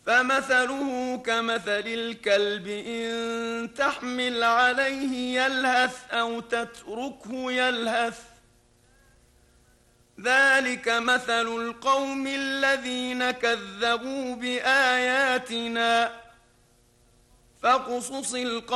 فمثله كمثل الكلب إن تحمل عليه يلهث أو تتركه يلهث، ذلك مثل القوم الذين كذبوا بآياتنا. فاقصص القصص